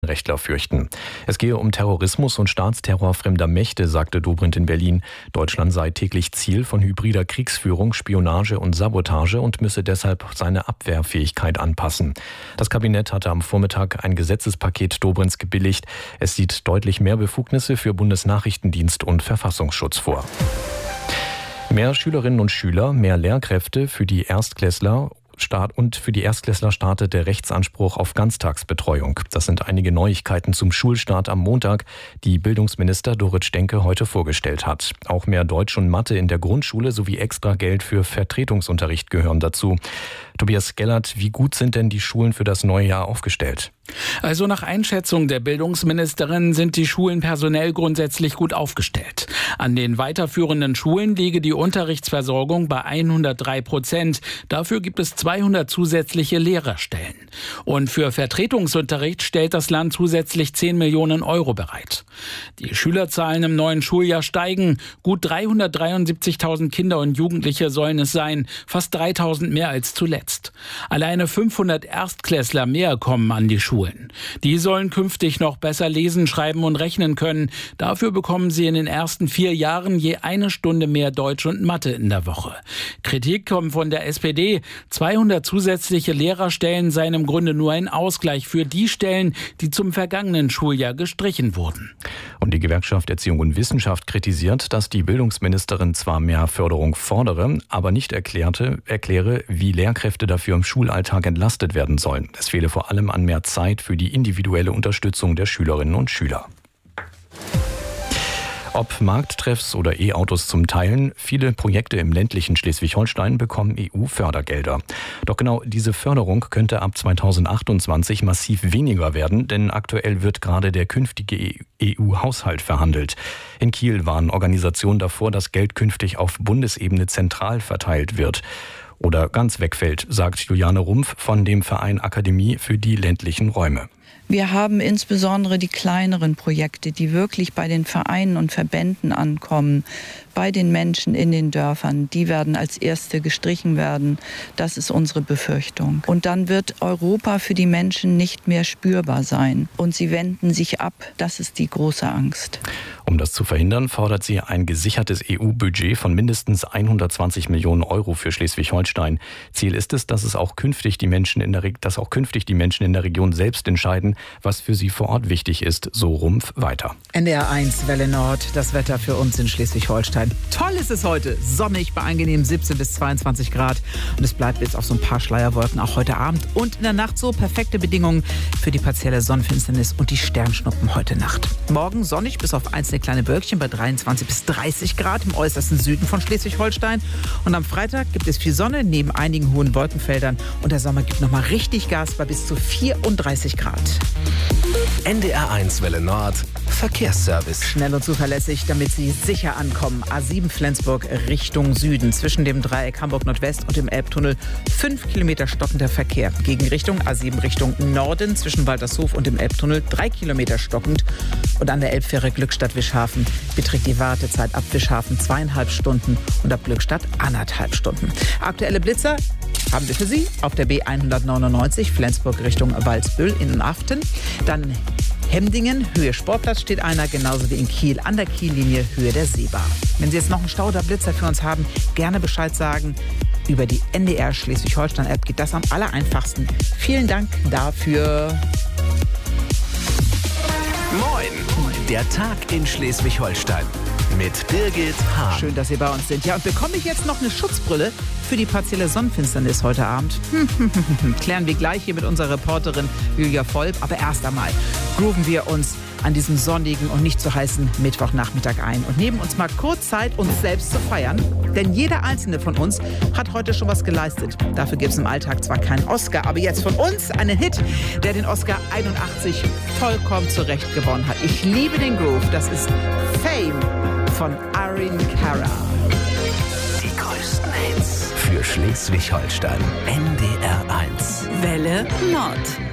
Rechtler fürchten. Es gehe um Terrorismus und Staatsterror fremder Mächte, sagte Dobrindt in Berlin. Deutschland sei täglich Ziel von hybrider Kriegsführung, Spionage und Sabotage und müsse deshalb seine Abwehrfähigkeit anpassen. Das Kabinett hatte am Vormittag ein Gesetzespaket Dobrindts gebilligt. Es sieht deutlich mehr Befugnisse für Bundesnachrichtendienst und Verfassungsschutz vor. Mehr Schülerinnen und Schüler, mehr Lehrkräfte für die Erstklässler startet der Rechtsanspruch auf Ganztagsbetreuung. Das sind einige Neuigkeiten zum Schulstart am Montag, die Bildungsminister Dorit Stenke heute vorgestellt hat. Auch mehr Deutsch und Mathe in der Grundschule sowie extra Geld für Vertretungsunterricht gehören dazu. Tobias Gellert, wie gut sind denn die Schulen für das neue Jahr aufgestellt? Also nach Einschätzung der Bildungsministerin sind die Schulen personell grundsätzlich gut aufgestellt. An den weiterführenden Schulen liege die Unterrichtsversorgung bei 103%. Dafür gibt es 200 zusätzliche Lehrerstellen. Und für Vertretungsunterricht stellt das Land zusätzlich 10 Millionen Euro bereit. Die Schülerzahlen im neuen Schuljahr steigen. Gut 373.000 Kinder und Jugendliche sollen es sein, fast 3.000 mehr als zuletzt. Alleine 500 Erstklässler mehr kommen an die Schulen. Die sollen künftig noch besser lesen, schreiben und rechnen können. Dafür bekommen sie in den ersten 4 Jahren je 1 Stunde mehr Deutsch und Mathe in der Woche. Kritik kommt von der SPD. 200 zusätzliche Lehrerstellen seien im Grunde nur ein Ausgleich für die Stellen, die zum vergangenen Schuljahr gestrichen wurden. Und die Gewerkschaft Erziehung und Wissenschaft kritisiert, dass die Bildungsministerin zwar mehr Förderung fordere, aber nicht erkläre, wie Lehrkräfte dafür im Schulalltag entlastet werden sollen. Es fehle vor allem an mehr Zeit für die individuelle Unterstützung der Schülerinnen und Schüler. Ob Markttreffs oder E-Autos zum Teilen, viele Projekte im ländlichen Schleswig-Holstein bekommen EU-Fördergelder. Doch genau diese Förderung könnte ab 2028 massiv weniger werden, denn aktuell wird gerade der künftige EU-Haushalt verhandelt. In Kiel warnen Organisationen davor, dass Geld künftig auf Bundesebene zentral verteilt wird oder ganz wegfällt, sagt Juliane Rumpf von dem Verein Akademie für die ländlichen Räume. Wir haben insbesondere die kleineren Projekte, die wirklich bei den Vereinen und Verbänden ankommen, bei den Menschen in den Dörfern. Die werden als erste gestrichen werden. Das ist unsere Befürchtung. Und dann wird Europa für die Menschen nicht mehr spürbar sein. Und sie wenden sich ab. Das ist die große Angst. Um das zu verhindern, fordert sie ein gesichertes EU-Budget von mindestens 120 Millionen Euro für Schleswig-Holstein. Ziel ist es, dass auch künftig die Menschen in der Region selbst entscheiden, was für sie vor Ort wichtig ist, so Rumpf weiter. NDR 1 Welle Nord, das Wetter für uns in Schleswig-Holstein. Toll ist es heute, sonnig bei angenehm 17 bis 22 Grad und es bleibt bis auf so ein paar Schleierwolken auch heute Abend und in der Nacht so perfekte Bedingungen für die partielle Sonnenfinsternis und die Sternschnuppen heute Nacht. Morgen sonnig bis auf einzelne kleine Wölkchen bei 23 bis 30 Grad im äußersten Süden von Schleswig-Holstein und am Freitag gibt es viel Sonne neben einigen hohen Wolkenfeldern und der Sommer gibt nochmal richtig Gas bei bis zu 34 Grad. NDR 1 Welle Nord, Verkehrsservice. Schnell und zuverlässig, damit Sie sicher ankommen. A7 Flensburg Richtung Süden. Zwischen dem Dreieck Hamburg Nordwest und dem Elbtunnel 5 Kilometer stockender Verkehr. Gegenrichtung A7 Richtung Norden. Zwischen Waltershof und dem Elbtunnel 3 Kilometer stockend. Und an der Elbfähre Glückstadt-Wischhafen beträgt die Wartezeit ab Wischhafen 2,5 Stunden und ab Glückstadt 1,5 Stunden. Aktuelle Blitzer haben wir für Sie auf der B199 Flensburg Richtung Walsbüll in Aften. Dann Hemdingen, Höhe Sportplatz steht einer, genauso wie in Kiel an der Kiellinie Höhe der Seebar. Wenn Sie jetzt noch einen Stau oder Blitzer für uns haben, gerne Bescheid sagen. Über die NDR Schleswig-Holstein-App geht das am allereinfachsten. Vielen Dank dafür. Moin, der Tag in Schleswig-Holstein mit Birgit Hahn. Schön, dass Sie bei uns sind. Ja, und bekomme ich jetzt noch eine Schutzbrille für die partielle Sonnenfinsternis heute Abend? Klären wir gleich hier mit unserer Reporterin Julia Volb. Aber erst einmal grooven wir uns an diesem sonnigen und nicht so heißen Mittwochnachmittag ein und nehmen uns mal kurz Zeit, uns selbst zu feiern. Denn jeder einzelne von uns hat heute schon was geleistet. Dafür gibt es im Alltag zwar keinen Oscar, aber jetzt von uns einen Hit, der den Oscar 81 vollkommen zurecht gewonnen hat. Ich liebe den Groove. Das ist Fame von Arin Cara. Die größten Hits für Schleswig-Holstein. NDR 1. Welle Nord.